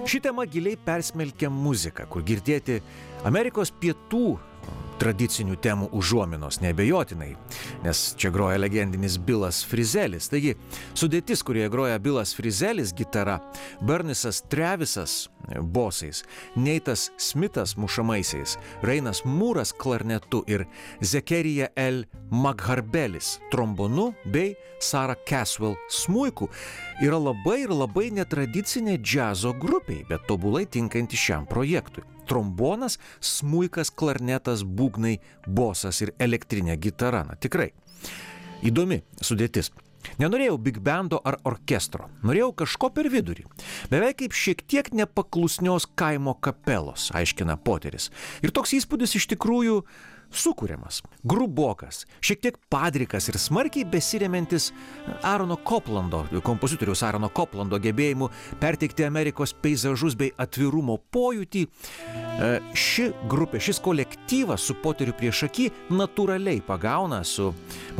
Ši tema giliai persmelkia muziką, kur girdėti Amerikos pietų tradicinių temų užuominos, neabejotinai, nes čia groja legendinis Bilas Frizelis. Taigi, sudėtis, kurioje groja Bilas Frizelis gitara, Bernisas Travisas bosais, Neitas Smithas mušamaisiais, Reinas Mūras klarnetu ir Zekerija L. Magharbelis trombonu bei Sarah Caswell smuiku, yra labai netradicinė džiazo grupiai, bet tobulai tinkanti šiam projektui. Trombonas, smuikas, klarnetas, būgnai, bosas ir elektrinė gitara. Na, tikrai. Įdomi sudėtis. Nenorėjau big bando ar orkestro. Norėjau kažko per vidurį. Beveik kaip šiek tiek nepaklusnios kaimo kapelos, aiškina Poteris. Ir toks įspūdis iš tikrųjų sukuriamas. Grubokas, šiek tiek padrikas ir smarkiai besiremiantis kompozitoriaus Aarono Koplando gebėjimu perteikti Amerikos peizažus bei atvirumo pojūtį. Ši grupė, šis kolektyvas su Poteriu priešaky natūraliai pagauna su